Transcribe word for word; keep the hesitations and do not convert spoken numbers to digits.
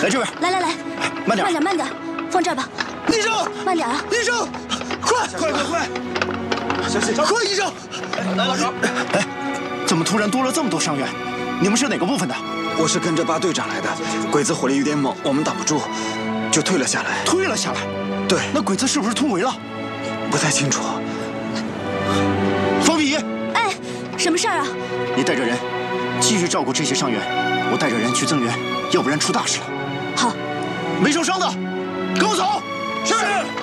来这边。 来来来， 慢点， 慢点，慢点，放这儿吧。 医生， 慢点啊！ 医生，快快快快！小心，快，医生！来了，哎，怎么突然多了这么多伤员？你们是哪个部分的？ 我是跟着巴队长来的，鬼子火力有点猛，我们挡不住，就退了下来。 退了下来？ 对。 那鬼子是不是突围了？ 不太清楚。 方碧仪， 哎，什么事儿啊？ 你带着人继续照顾这些伤员，我带着人去增援，要不然出大事了。 好。 没受伤的，跟我走。是。